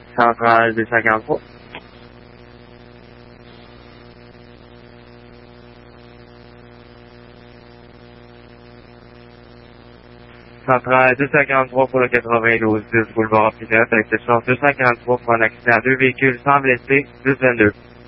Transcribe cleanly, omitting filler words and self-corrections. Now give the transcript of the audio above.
Centrale 243. Centrale 243 pour le 92 10 boulevard Pinot, exception 243 pour un accident à 2 véhicules sans blessés, 1022.